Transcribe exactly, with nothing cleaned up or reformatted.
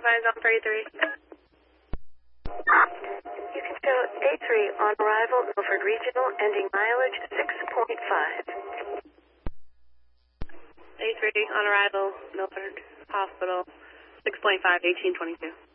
advise on thirty-three. You can show A three on arrival, Milford Regional, ending mileage six point five. A three on arrival, Milford Hospital, six point five, eighteen twenty-two.